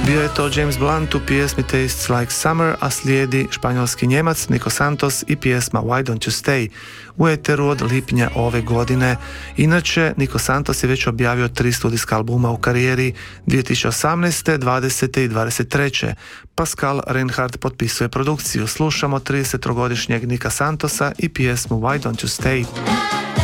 Bio je to James Blunt u pjesmi Tastes Like Summer, a slijedi španjolski Njemac Nico Santos i pjesma Why Don't You Stay u eteru od lipnja ove godine. Inače, Nico Santos je već objavio 3 studijska albuma u karijeri 2018., 20. i 23. Pascal Reinhardt potpisuje produkciju. Slušamo 33-godišnjeg Nika Santosa i pjesmu Why Don't You Stay.